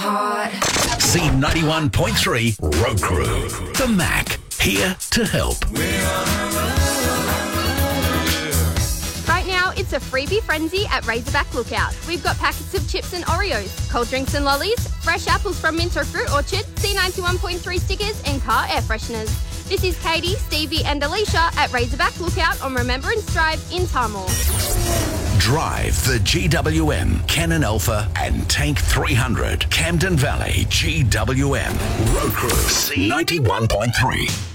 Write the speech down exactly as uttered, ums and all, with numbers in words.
heart. C ninety-one point three Road Crew. The Mac, here to help. Right now, it's a freebie frenzy at Razorback Lookout. We've got packets of chips and Oreos, cold drinks and lollies, fresh apples from Minto Fruit Orchard, C ninety-one point three stickers and car air fresheners. This is Katie, Stevie and Alicia at Razorback Lookout on Remembrance Drive in Tahmoor. Drive the G W M, Canon Alpha and Tank three hundred. Camden Valley G W M. Road Crew C ninety-one point three.